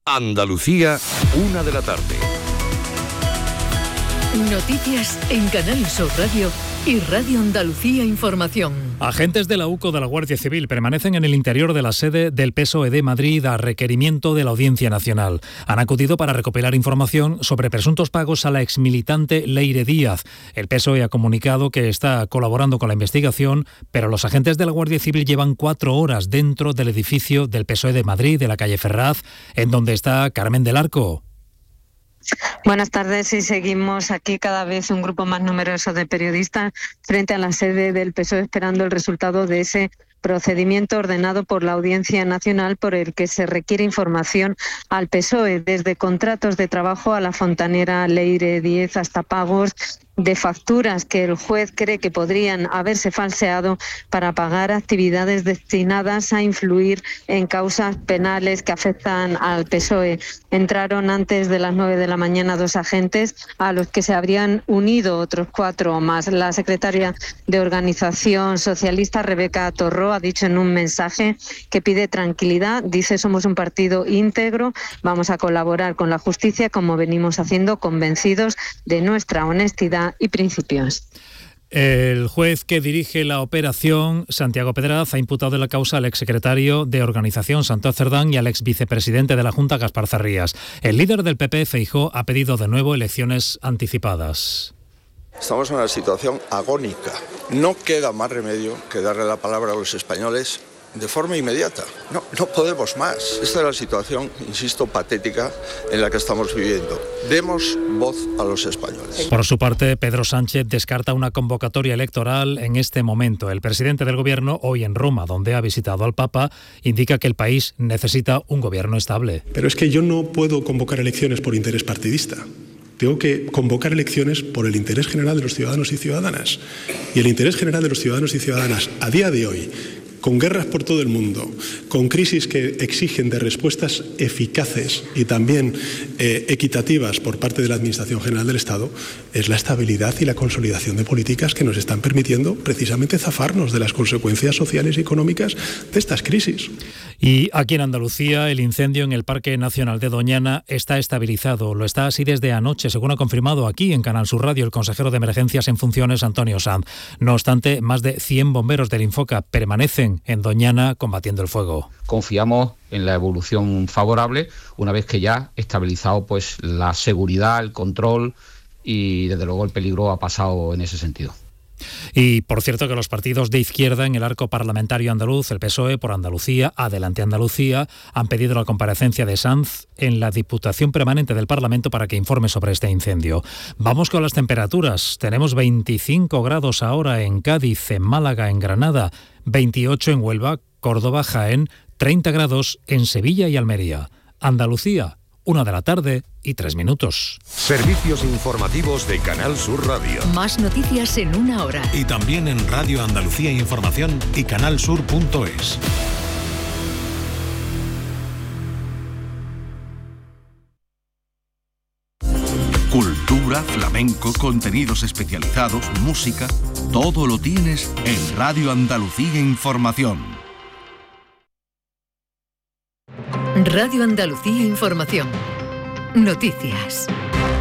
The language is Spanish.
Andalucía, 1 de la tarde. Noticias en Canal Sur Radio y Radio Andalucía Información. Agentes de la UCO de la Guardia Civil permanecen en el interior de la sede del PSOE de Madrid a requerimiento de la Audiencia Nacional. Han acudido para recopilar información sobre presuntos pagos a la exmilitante Leire Díaz. El PSOE ha comunicado que está colaborando con la investigación, pero los agentes de la Guardia Civil llevan 4 horas dentro del edificio del PSOE de Madrid, de la calle Ferraz, en donde está Carmen del Arco. Buenas tardes, y seguimos aquí cada vez un grupo más numeroso de periodistas frente a la sede del PSOE esperando el resultado de ese procedimiento ordenado por la Audiencia Nacional por el que se requiere información al PSOE, desde contratos de trabajo a la fontanera Leire Díaz hasta pagos de facturas que el juez cree que podrían haberse falseado para pagar actividades destinadas a influir en causas penales que afectan al PSOE. Entraron antes de las 9 de la mañana 2 agentes, a los que se habrían unido otros 4 más. La secretaria de Organización Socialista, Rebeca Torró, ha dicho en un mensaje que pide tranquilidad. Dice: somos un partido íntegro, vamos a colaborar con la justicia como venimos haciendo, convencidos de nuestra honestidad y principios. El juez que dirige la operación, Santiago Pedraz, ha imputado en la causa al exsecretario de Organización, Santos Cerdán, y al exvicepresidente de la Junta, Gaspar Zarrías. El líder del PP, Feijóo, ha pedido de nuevo elecciones anticipadas. Estamos en una situación agónica. No queda más remedio que darle la palabra a los españoles de forma inmediata. No podemos más. Esta es la situación, insisto, patética en la que estamos viviendo. Demos voz a los españoles. Por su parte, Pedro Sánchez descarta una convocatoria electoral en este momento. El presidente del Gobierno, hoy en Roma, donde ha visitado al Papa, indica que el país necesita un gobierno estable. Pero es que yo no puedo convocar elecciones por interés partidista. Tengo que convocar elecciones por el interés general de los ciudadanos y ciudadanas. Y el interés general de los ciudadanos y ciudadanas a día de hoy, con guerras por todo el mundo, con crisis que exigen de respuestas eficaces y también equitativas por parte de la Administración General del Estado, es la estabilidad y la consolidación de políticas que nos están permitiendo precisamente zafarnos de las consecuencias sociales y económicas de estas crisis. Y aquí en Andalucía, el incendio en el Parque Nacional de Doñana está estabilizado. Lo está así desde anoche, según ha confirmado aquí en Canal Sur Radio el consejero de Emergencias en funciones, Antonio Sanz. No obstante, más de 100 bomberos del Infoca permanecen en Doñana combatiendo el fuego. Confiamos en la evolución favorable una vez que ya estabilizado pues la seguridad, el control y desde luego el peligro ha pasado en ese sentido. Y por cierto que los partidos de izquierda en el arco parlamentario andaluz, el PSOE, Por Andalucía, Adelante Andalucía, han pedido la comparecencia de Sanz en la Diputación Permanente del Parlamento para que informe sobre este incendio. Vamos con las temperaturas. Tenemos 25 grados ahora en Cádiz, en Málaga, en Granada, 28 en Huelva, Córdoba, Jaén, 30 grados en Sevilla y Almería. Andalucía, 1 de la tarde y 3 minutos. Servicios informativos de Canal Sur Radio. Más noticias en 1 hora. Y también en Radio Andalucía Información y canalsur.es. Cultura, flamenco, contenidos especializados, música, todo lo tienes en Radio Andalucía Información. Radio Andalucía Información. Noticias.